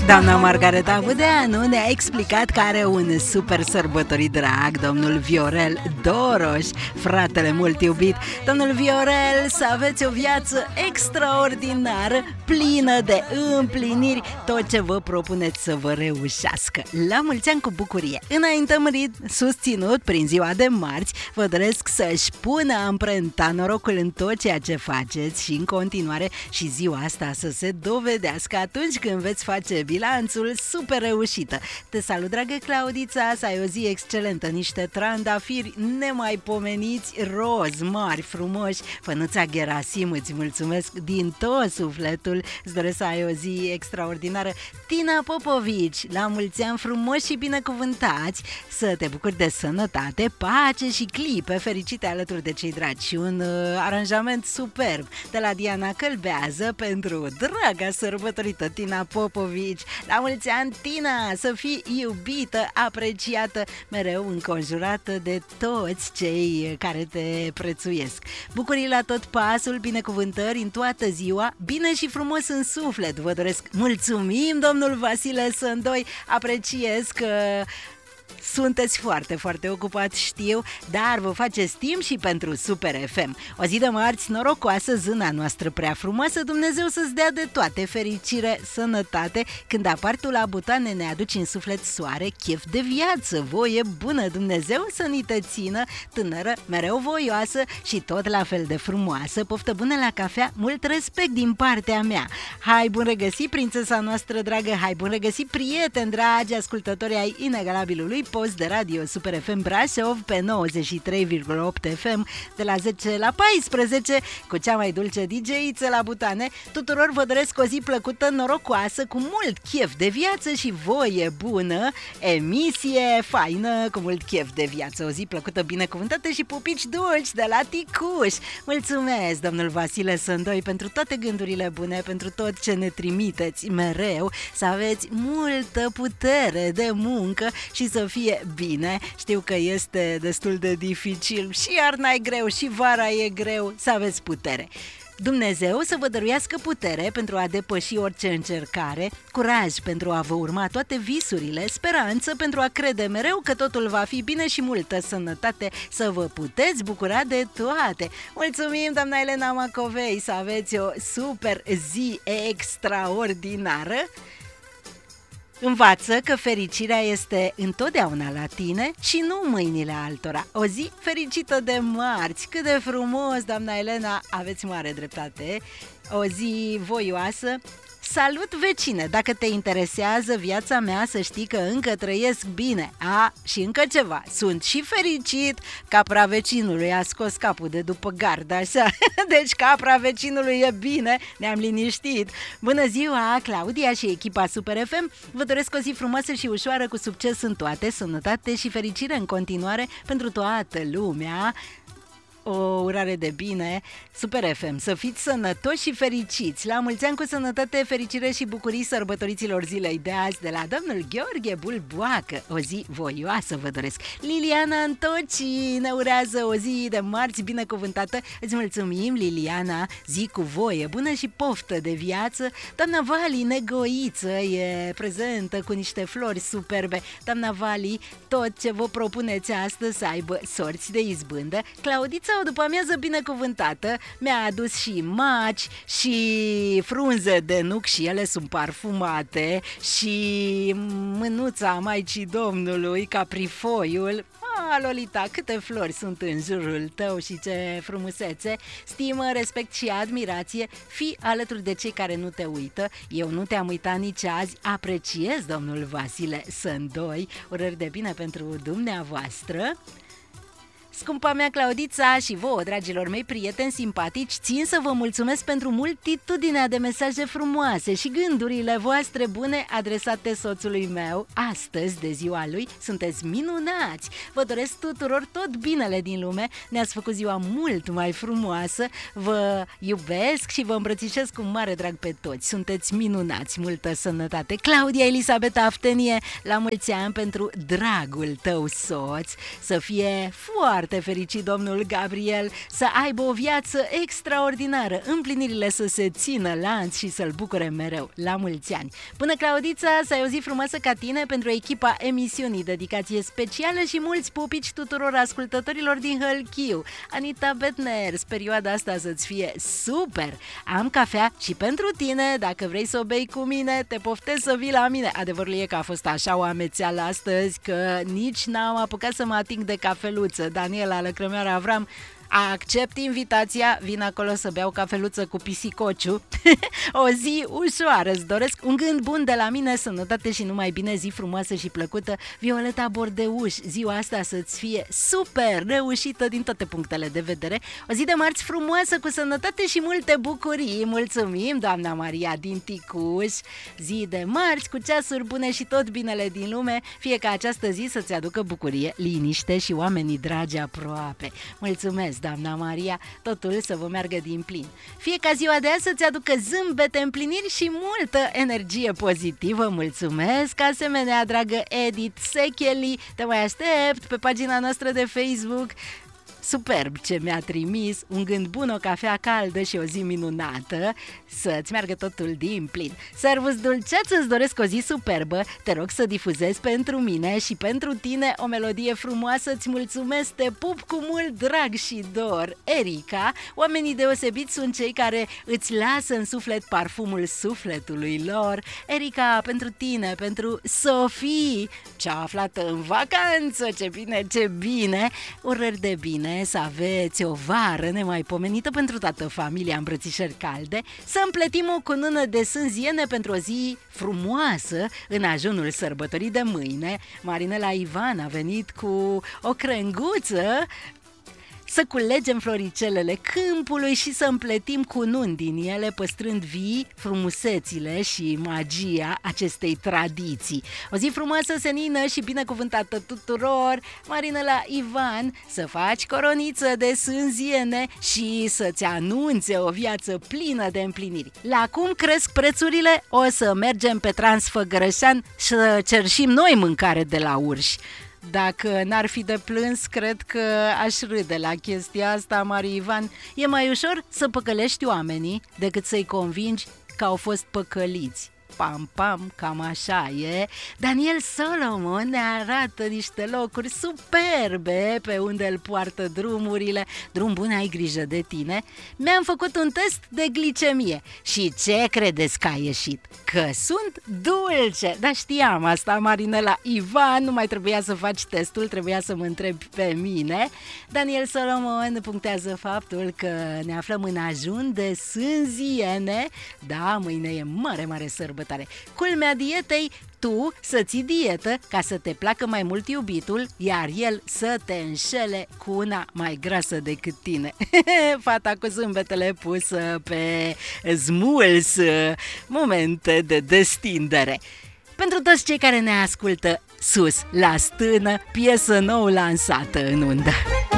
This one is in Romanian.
Doamna Margareta Budeanu ne-a explicat că are un super sărbătorit drag, domnul Viorel Doroș, fratele mult iubit. Domnul Viorel, să aveți o viață extraordinară, plină de împliniri, tot ce vă propuneți să vă reușească. La mulți ani cu bucurie. Înaintăm susținut prin ziua de marți, vă doresc să-și pună amprenta norocul în tot ceea ce faceți și în continuare și ziua asta să se dovedească atunci când veți face bilanțul super reușită. Te salut, dragă Claudița, să ai o zi excelentă, niște trandafiri nemaipomeniți, roz, mari, frumoși. Fănuța Gerasim, îți mulțumesc din tot sufletul, îți doresc să ai o zi extraordinară. Tina Popovici, la mulți ani frumoși și binecuvântați, să te bucuri de sănătate, pace și clipe fericite alături de cei dragi și un aranjament superb de la Diana Călbează pentru draga sărbătorită Tina Popovici. La mulți ani, Tina, să fii iubită, apreciată, mereu înconjurată de toți cei care te prețuiesc. Bucurii la tot pasul, binecuvântări în toată ziua, bine și frumos în suflet vă doresc. Mulțumim, domnul Vasile Sândoi, apreciez că sunteți foarte, foarte ocupați, știu, dar vă faceți timp și pentru Super FM. O zi de marți norocoasă, zâna noastră prea frumoasă, Dumnezeu să-ți dea de toate, fericire, sănătate. Când apar tu la butane, ne aduci în suflet soare, chef de viață, voie bună, Dumnezeu să ni te țină, tânără, mereu voioasă și tot la fel de frumoasă. Poftă bună la cafea, mult respect din partea mea. Hai bun regăsit, prințesa noastră dragă, hai bun regăsit, prieteni dragi, ascultători ai inegalabilului post de radio Super FM Brașov pe 93,8 FM de la 10 la 14 cu cea mai dulce DJ-iță la butane. Tuturor vă doresc o zi plăcută, norocoasă, cu mult chef de viață și voie bună, emisie faină cu mult chef de viață, o zi plăcută, binecuvântată și pupici dulci de la Ticuș. Mulțumesc, domnul Vasile Sândoi, pentru toate gândurile bune, pentru tot ce ne trimiteți mereu, să aveți multă putere de muncă și să fie bine. Știu că este destul de dificil, și iarna e greu și vara e greu, să aveți putere. Dumnezeu să vă dăruiască putere pentru a depăși orice încercare, curaj pentru a vă urma toate visurile, speranță pentru a crede mereu că totul va fi bine și multă sănătate să vă puteți bucura de toate. Mulțumim, doamna Elena Macovei, să aveți o super zi extraordinară. Învață că fericirea este întotdeauna la tine și nu în mâinile altora. O zi fericită de marți! Cât de frumos, doamna Elena, aveți mare dreptate. O zi voioasă. Salut, vecine! Dacă te interesează viața mea, să știi că încă trăiesc bine. Și încă ceva, sunt și fericit. Capra vecinului a scos capul de după gardă, așa. Deci capra vecinului e bine, ne-am liniștit. Bună ziua, Claudia și echipa Super FM. Vă doresc o zi frumoasă și ușoară, cu succes în toate, sănătate și fericire în continuare pentru toată lumea. O urare de bine, Super FM, să fiți sănătoși și fericiți. La mulți ani cu sănătate, fericire și bucurii sărbătoriților zilei de azi de la domnul Gheorghe Bulboacă. O zi voioasă vă doresc. Liliana Antoci ne urează o zi de marți binecuvântată. Îți mulțumim, Liliana, zi cu voie bună și poftă de viață. Doamna Vali Negoiță e prezentă cu niște flori superbe. Doamna Vali, tot ce vă propuneți astăzi să aibă sorți de izbândă. Claudița, o după amiază binecuvântată, mi-a adus și maci și frunze de nuc și ele sunt parfumate și mânuța Maicii Domnului, caprifoiul. Lolita, câte flori sunt în jurul tău și ce frumusețe. Stimă, respect și admirație, fii alături de cei care nu te uită. Eu nu te-am uitat nici azi. Apreciez, domnul Vasile Sândoi. Urări de bine pentru dumneavoastră. Scumpa mea Claudița și vouă, dragilor mei prieteni simpatici, țin să vă mulțumesc pentru multitudinea de mesaje frumoase și gândurile voastre bune adresate soțului meu astăzi de ziua lui. Sunteți minunați! Vă doresc tuturor tot binele din lume, ne-ați făcut ziua mult mai frumoasă, vă iubesc și vă îmbrățișez cu mare drag pe toți. Sunteți minunați, multă sănătate! Claudia Elisabeta Aftenie, la mulți ani pentru dragul tău soț, să fie foarte foarte fericit domnul Gabriel, să aibă o viață extraordinară, împlinirile să se țină lanț și să-l bucure mereu. La mulți ani! Până Claudița, să ai o zi frumoasă ca tine pentru echipa emisiunii, dedicație specială și mulți pupici tuturor ascultătorilor din Hălchiu. Anita Betner, perioada asta să-ți fie super! Am cafea și pentru tine, dacă vrei să o bei cu mine, te poftez să vii la mine. Adevărul e că a fost așa o amețeală astăzi că nici n-am apucat să mă ating de cafeluță. Daniela Lăcrămioara Avram, accept invitația, vin acolo să beau cafeluță cu pisicociu. O zi ușoară, îți doresc un gând bun de la mine, sănătate și numai bine, zi frumoasă și plăcută. Violeta Bordeuș, ziua asta să-ți fie super reușită din toate punctele de vedere. O zi de marți frumoasă, cu sănătate și multe bucurii. Mulțumim, doamna Maria din Ticuș. Zi de marți, cu ceasuri bune și tot binele din lume, fie ca această zi să-ți aducă bucurie, liniște și oamenii dragi aproape. Mulțumesc, doamna Maria, totul să vă meargă din plin. Fie ca ziua de azi să-ți aducă zâmbete, împliniri și multă energie pozitivă. Mulțumesc! Asemenea, dragă Edith Secheli, te mai aștept pe pagina noastră de Facebook. Superb ce mi-a trimis, un gând bun, o cafea caldă și o zi minunată, să-ți meargă totul din plin. Servus dulceață, îți doresc o zi superbă, te rog să difuzezi pentru mine și pentru tine o melodie frumoasă, îți mulțumesc, te pup cu mult drag și dor. Erica, oamenii deosebiți sunt cei care îți lasă în suflet parfumul sufletului lor. Erica, pentru tine, pentru Sofie, cea aflată în vacanță, ce bine, ce bine, urări de bine, să aveți o vară nemaipomenită pentru toată familia, îmbrățișări calde, să împletim o cunună de sânziene pentru o zi frumoasă în ajunul sărbătorii de mâine. Marinela Ivan a venit cu o crenguță să culegem floricelele câmpului și să împletim cununi din ele, păstrând vii frumusețile și magia acestei tradiții. O zi frumoasă, senină și binecuvântată tuturor, Marinela Ivan, să faci coroniță de sânziene și să-ți anunțe o viață plină de împliniri. La cum cresc prețurile, o să mergem pe Transfăgărășan și să cerșim noi mâncare de la urși. Dacă n-ar fi de plâns, cred că aș râde la chestia asta, Mari Ivan. E mai ușor să păcălești oamenii decât să-i convingi că au fost păcăliți. Pam, pam, cam așa e. Daniel Solomon ne arată niște locuri superbe pe unde îl poartă drumurile. Drum bun, ai grijă de tine. Mi-am făcut un test de glicemie. Și ce credeți că a ieșit? Că sunt dulce. Dar știam asta, Marinela Ivan, nu mai trebuia să faci testul, trebuia să mă întrebi pe mine. Daniel Solomon punctează faptul că ne aflăm în ajun de sânziene. Da, mâine e mare, mare sărbătoare. Culmea dietei, tu să ții dietă ca să te placă mai mult iubitul, iar el să te înșele cu una mai grasă decât tine. Fata cu zâmbetele pusă pe smuls, momente de destindere. Pentru toți cei care ne ascultă, sus, la stână, piesă nou lansată în undă.